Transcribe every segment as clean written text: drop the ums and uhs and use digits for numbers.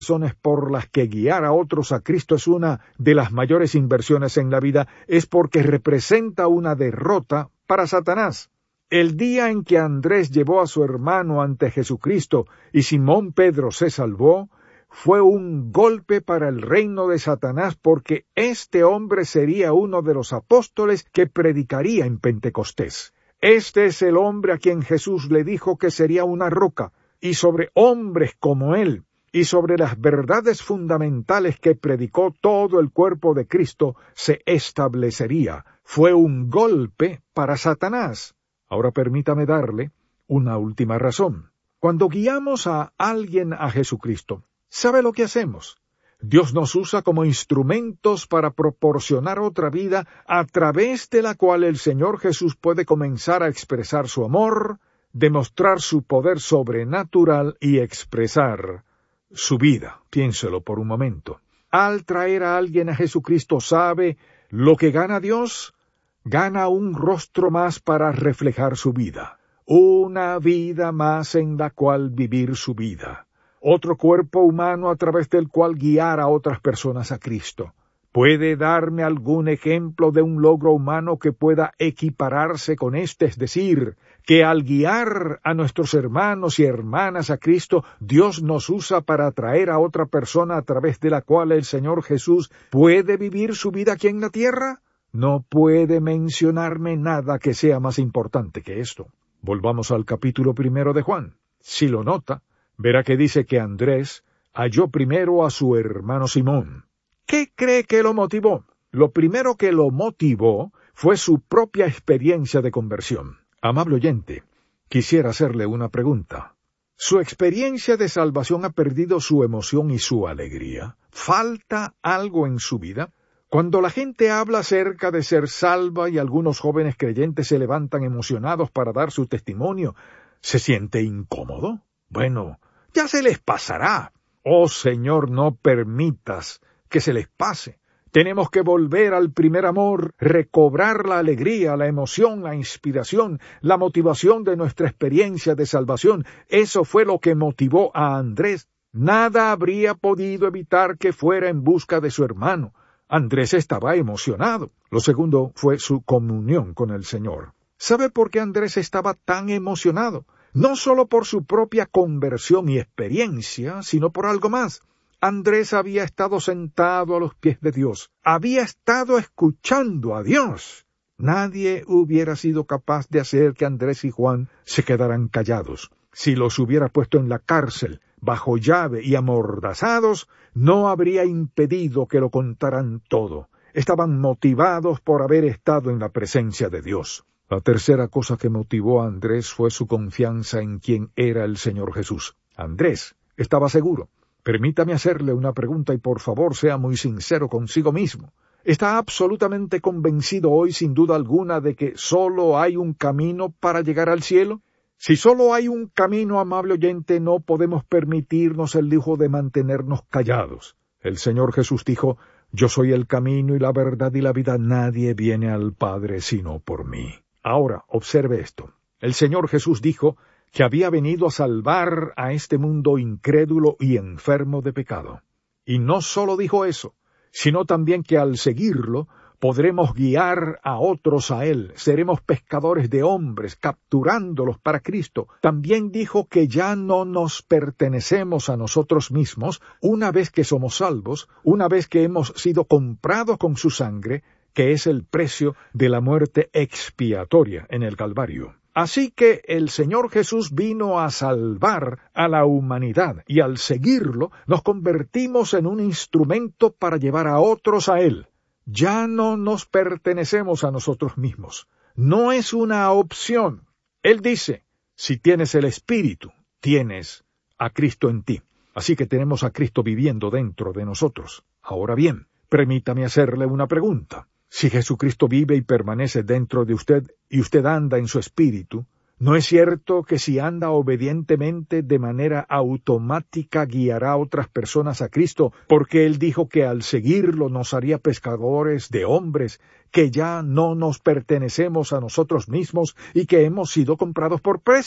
razones por las que guiar a otros a Cristo es una de las mayores inversiones en la vida es porque representa una derrota para Satanás. El día en que Andrés llevó a su hermano ante Jesucristo y Simón Pedro se salvó, fue un golpe para el reino de Satanás porque este hombre sería uno de los apóstoles que predicaría en Pentecostés. Este es el hombre a quien Jesús le dijo que sería una roca, y sobre hombres como él, y sobre las verdades fundamentales que predicó todo el cuerpo de Cristo, se establecería. Fue un golpe para Satanás. Ahora permítame darle una última razón. Cuando guiamos a alguien a Jesucristo, ¿sabe lo que hacemos? Dios nos usa como instrumentos para proporcionar otra vida a través de la cual el Señor Jesús puede comenzar a expresar su amor, demostrar su poder sobrenatural y expresar su vida. Piénselo por un momento. Al traer a alguien a Jesucristo, ¿sabe lo que gana Dios? Gana un rostro más para reflejar su vida. Una vida más en la cual vivir su vida. Otro cuerpo humano a través del cual guiar a otras personas a Cristo. ¿Puede darme algún ejemplo de un logro humano que pueda equipararse con este? Es decir, que al guiar a nuestros hermanos y hermanas a Cristo, Dios nos usa para atraer a otra persona a través de la cual el Señor Jesús puede vivir su vida aquí en la tierra. No puede mencionarme nada que sea más importante que esto. Volvamos al capítulo 1 de Juan. Si lo nota, verá que dice que Andrés halló primero a su hermano Simón. ¿Qué cree que lo motivó? Lo primero que lo motivó fue su propia experiencia de conversión. Amable oyente, quisiera hacerle una pregunta. ¿Su experiencia de salvación ha perdido su emoción y su alegría? ¿Falta algo en su vida? Cuando la gente habla acerca de ser salva y algunos jóvenes creyentes se levantan emocionados para dar su testimonio, ¿se siente incómodo? Bueno, ya se les pasará. Oh Señor, no permitas que se les pase. Tenemos que volver al primer amor, recobrar la alegría, la emoción, la inspiración, la motivación de nuestra experiencia de salvación. Eso fue lo que motivó a Andrés. Nada habría podido evitar que fuera en busca de su hermano. Andrés estaba emocionado. Lo segundo fue su comunión con el Señor. ¿Sabe por qué Andrés estaba tan emocionado? No solo por su propia conversión y experiencia, sino por algo más. Andrés había estado sentado a los pies de Dios. Había estado escuchando a Dios. Nadie hubiera sido capaz de hacer que Andrés y Juan se quedaran callados. Si los hubiera puesto en la cárcel, bajo llave y amordazados, no habría impedido que lo contaran todo. Estaban motivados por haber estado en la presencia de Dios. La tercera cosa que motivó a Andrés fue su confianza en quien era el Señor Jesús. Andrés estaba seguro. Permítame hacerle una pregunta y por favor sea muy sincero consigo mismo. ¿Está absolutamente convencido hoy sin duda alguna de que solo hay un camino para llegar al cielo? Si solo hay un camino, amable oyente, no podemos permitirnos el lujo de mantenernos callados. El Señor Jesús dijo, «Yo soy el camino y la verdad y la vida. Nadie viene al Padre sino por mí». Ahora, observe esto. El Señor Jesús dijo que había venido a salvar a este mundo incrédulo y enfermo de pecado. Y no solo dijo eso, sino también que al seguirlo podremos guiar a otros a Él, seremos pescadores de hombres, capturándolos para Cristo. También dijo que ya no nos pertenecemos a nosotros mismos, una vez que somos salvos, una vez que hemos sido comprados con su sangre, que es el precio de la muerte expiatoria en el Calvario. Así que el Señor Jesús vino a salvar a la humanidad y al seguirlo nos convertimos en un instrumento para llevar a otros a Él. Ya no nos pertenecemos a nosotros mismos. No es una opción. Él dice, si tienes el Espíritu, tienes a Cristo en ti. Así que tenemos a Cristo viviendo dentro de nosotros. Ahora bien, permítame hacerle una pregunta. Si Jesucristo vive y permanece dentro de usted y usted anda en su espíritu, ¿no es cierto que si anda obedientemente de manera automática guiará a otras personas a Cristo, porque Él dijo que al seguirlo nos haría pescadores de hombres, que ya no nos pertenecemos a nosotros mismos y que hemos sido comprados por precio?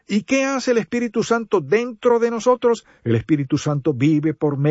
¿Y qué hace el Espíritu Santo dentro de nosotros? El Espíritu Santo vive por medio